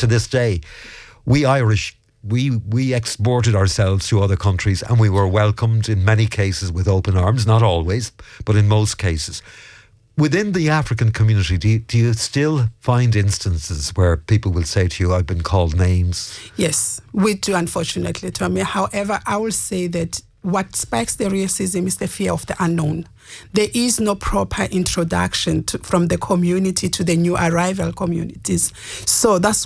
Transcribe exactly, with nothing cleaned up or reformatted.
to this day, we Irish, we we exported ourselves to other countries and we were welcomed in many cases with open arms, not always, but in most cases. Within the African community, do you, do you still find instances where people will say to you, I've been called names? Yes, we do, unfortunately, Tommy. However, I will say that what spikes the racism is the fear of the unknown. There is no proper introduction to, from the community to the new arrival communities. So that's